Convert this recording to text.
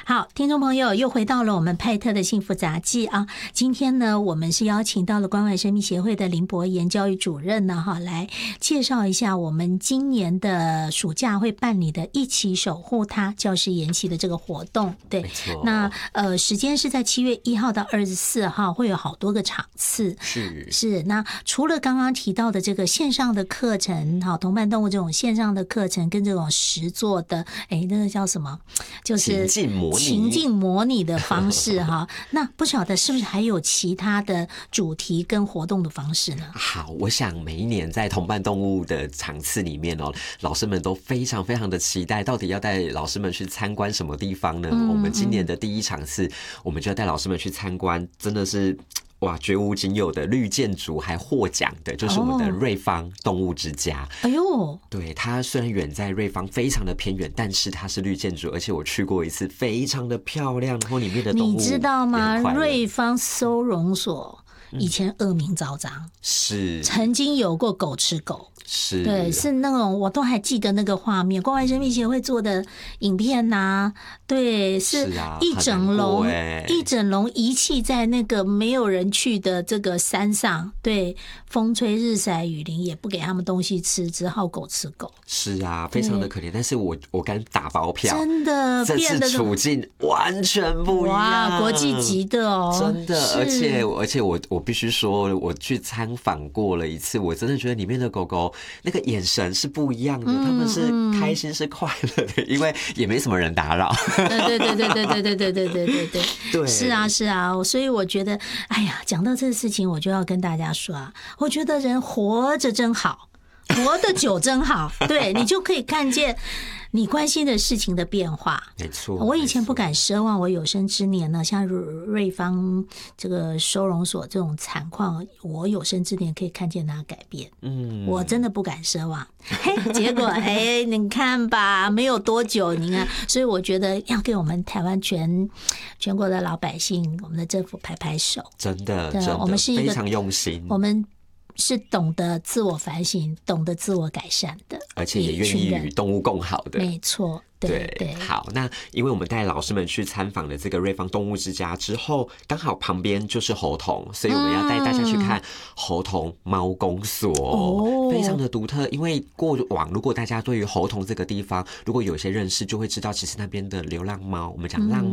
好，听众朋友又回到了我们派特的幸福杂技啊！今天呢，我们是邀请到了关怀生命协会的林博言教育主任呢，来介绍一下我们今年的暑假会办理的一起守护他教师研习的这个活动。对，那时间是在7月1号到24号，会有好多个场次。是。那除了刚刚提到的这个线上的课程，好，同伴动物这种线上的课程跟这种实作的，那个叫什么？就是情境模拟的方式哈。那不晓得是不是还有其他的主题跟活动的方式呢？ 好，我想每一年在同伴动物的场次里面老师们都非常非常的期待，到底要带老师们去参观什么地方呢？我们今年的第一场次，我们就要带老师们去参观，真的是哇，绝无仅有的绿建筑，还获奖的就是我们的瑞芳动物之家。 哎呦， 对，它虽然远在瑞芳，非常的偏远，但是它是绿建筑，而且我去过一次，非常的漂亮，然后里面的动物你知道吗？瑞芳收容所以前恶名昭彰， 是曾经有过狗吃狗。 是， 对，是那种我都还记得那个画面，关怀生命协会做的影片对，是一整笼一整笼遗弃在那个没有人去的这个山上，对，风吹日晒雨淋也不给他们东西吃，只好狗吃狗。 是啊，非常的可怜，但是我敢打包票， 真的这次处境完全不一样， 哇，国际级的真的，而且我必须说，我去参访过了一次，我真的觉得里面的狗狗那个眼神是不一样的，他们是开心是快乐的，因为也没什么人打扰。 对，是啊，所以我觉得，哎呀，讲到这个事情，我就要跟大家说啊，我觉得人活着真好，活得久真好，对，你就可以看见你关心的事情的变化。 没错， 我以前不敢奢望我有生之年呢，像瑞芳这个收容所这种惨况，我有生之年可以看见它改变。我真的不敢奢望。结果你看吧，没有多久，你看，所以我觉得要给我们台湾全国的老百姓，我们的政府拍拍手。 真的， 我们是一个非常用心， 我们是懂得自我反省、懂得自我改善的， 而且也愿意与动物共好的。 没错。对， 好，那因为我们带老师们去参访了这个瑞芳动物之家之后，刚好旁边就是猴童，所以我们要带大家去看猴童猫公所，非常的独特。因为过往如果大家对于猴童这个地方如果有些认识，就会知道其实那边的流浪猫，我们讲浪